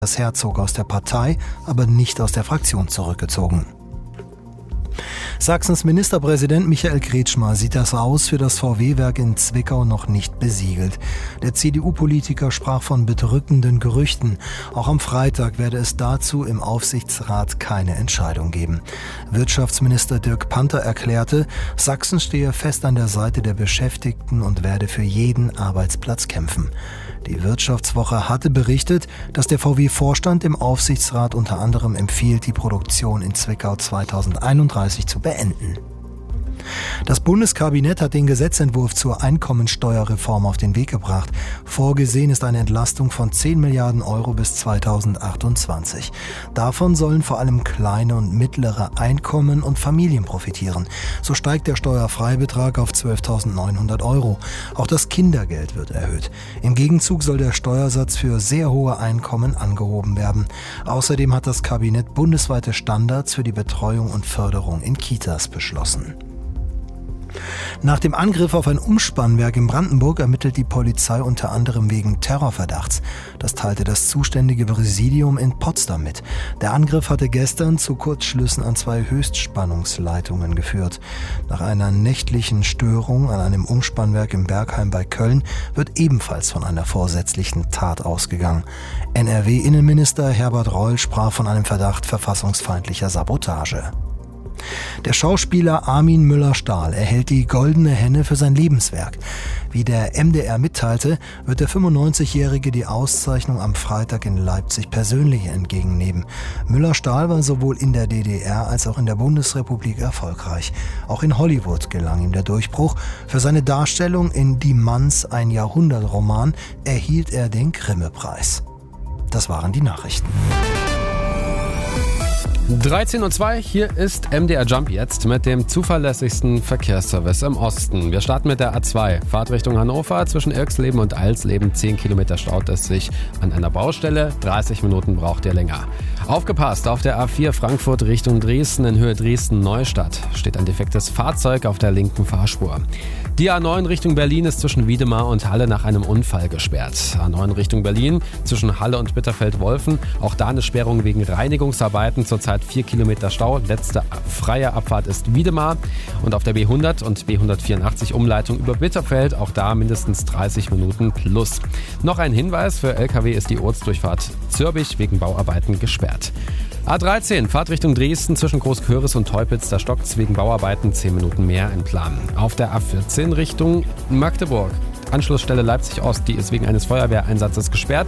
Herzog aus der Partei, aber nicht aus der Fraktion zurückgezogen. Sachsens Ministerpräsident Michael Kretschmer sieht das Aus für das VW-Werk in Zwickau noch nicht besiegelt. Der CDU-Politiker sprach von bedrückenden Gerüchten. Auch am Freitag werde es dazu im Aufsichtsrat keine Entscheidung geben. Wirtschaftsminister Dirk Panther erklärte, Sachsen stehe fest an der Seite der Beschäftigten und werde für jeden Arbeitsplatz kämpfen. Die Wirtschaftswoche hatte berichtet, dass der VW-Vorstand im Aufsichtsrat unter anderem empfiehlt, die Produktion in Zwickau 2031 zu beenden. Das Bundeskabinett hat den Gesetzentwurf zur Einkommensteuerreform auf den Weg gebracht. Vorgesehen ist eine Entlastung von 10 Milliarden Euro bis 2028. Davon sollen vor allem kleine und mittlere Einkommen und Familien profitieren. So steigt der Steuerfreibetrag auf 12.900 Euro. Auch das Kindergeld wird erhöht. Im Gegenzug soll der Steuersatz für sehr hohe Einkommen angehoben werden. Außerdem hat das Kabinett bundesweite Standards für die Betreuung und Förderung in Kitas beschlossen. Nach dem Angriff auf ein Umspannwerk in Brandenburg ermittelt die Polizei unter anderem wegen Terrorverdachts. Das teilte das zuständige Präsidium in Potsdam mit. Der Angriff hatte gestern zu Kurzschlüssen an 2 Höchstspannungsleitungen geführt. Nach einer nächtlichen Störung an einem Umspannwerk im Bergheim bei Köln wird ebenfalls von einer vorsätzlichen Tat ausgegangen. NRW-Innenminister Herbert Reul sprach von einem Verdacht verfassungsfeindlicher Sabotage. Der Schauspieler Armin Müller-Stahl erhält die Goldene Henne für sein Lebenswerk. Wie der MDR mitteilte, wird der 95-Jährige die Auszeichnung am Freitag in Leipzig persönlich entgegennehmen. Müller-Stahl war sowohl in der DDR als auch in der Bundesrepublik erfolgreich. Auch in Hollywood gelang ihm der Durchbruch. Für seine Darstellung in Die Manns, ein Jahrhundertroman, erhielt er den Grimme-Preis. Das waren die Nachrichten. 13:02 Uhr, hier ist MDR Jump jetzt mit dem zuverlässigsten Verkehrsservice im Osten. Wir starten mit der A2, Fahrt Richtung Hannover, zwischen Irxleben und Alsleben, 10 Kilometer staut es sich an einer Baustelle, 30 Minuten braucht ihr länger. Aufgepasst, auf der A4 Frankfurt Richtung Dresden in Höhe Dresden-Neustadt steht ein defektes Fahrzeug auf der linken Fahrspur. Die A9 Richtung Berlin ist zwischen Wiedemar und Halle nach einem Unfall gesperrt. A9 Richtung Berlin zwischen Halle und Bitterfeld-Wolfen, auch da eine Sperrung wegen Reinigungsarbeiten, zurzeit 4 Kilometer Stau. Letzte freie Abfahrt ist Wiedemar. Und auf der B100 und B184 Umleitung über Bitterfeld, auch da mindestens 30 Minuten plus. Noch ein Hinweis, für LKW ist die Ortsdurchfahrt Zürbich wegen Bauarbeiten gesperrt. A13, Fahrt Richtung Dresden zwischen Großköris und Teupitz, da stockt's wegen Bauarbeiten 10 Minuten mehr im Plan. Auf der A14 Richtung Magdeburg. Anschlussstelle Leipzig-Ost, die ist wegen eines Feuerwehreinsatzes gesperrt.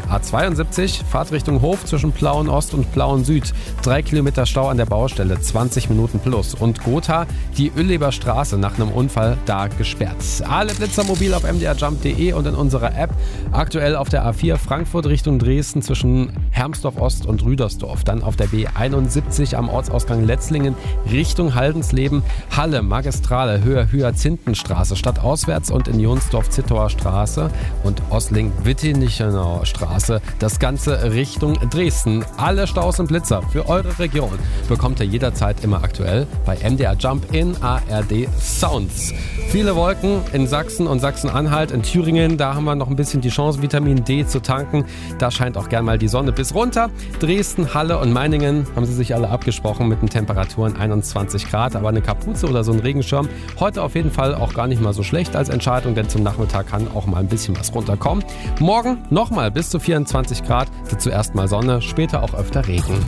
A72, Fahrt Richtung Hof zwischen Plauen-Ost und Plauen-Süd. 3 Kilometer Stau an der Baustelle, 20 Minuten plus. Und Gotha, die Ölleber Straße nach einem Unfall da gesperrt. Alle Blitzer mobil auf mdrjump.de und in unserer App. Aktuell auf der A4 Frankfurt Richtung Dresden zwischen Hermsdorf-Ost und Rüdersdorf. Dann auf der B71 am Ortsausgang Letzlingen Richtung Haldensleben. Halle, Magistrale, Höhe Hyazinthenstraße stadtauswärts und in Jonsdorf-Zittauer Straße und Osling-Wittenichenauer Straße. Das Ganze Richtung Dresden. Alle Staus und Blitzer für eure Region bekommt ihr jederzeit immer aktuell bei MDR Jump in ARD Sounds. Viele Wolken in Sachsen und Sachsen-Anhalt, in Thüringen, da haben wir noch ein bisschen die Chance, Vitamin D zu tanken. Da scheint auch gern mal die Sonne bis runter. Dresden, Halle und Meiningen haben sie sich alle abgesprochen mit den Temperaturen 21 Grad. Aber eine Kapuze oder so ein Regenschirm heute auf jeden Fall auch gar nicht mal so schlecht als Entscheidung, denn zum Nachmittag kann auch mal ein bisschen was runterkommen. Morgen nochmal bis zu 24 Grad, dazu erstmal Sonne, später auch öfter Regen.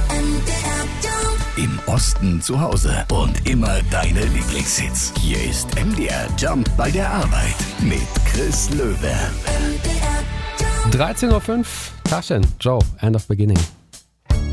Im Osten zu Hause und immer deine Lieblingshits. Hier ist MDR Jump bei der Arbeit mit Chris Löwe. 13:05 Uhr, Taschen, Joe, End of Beginning.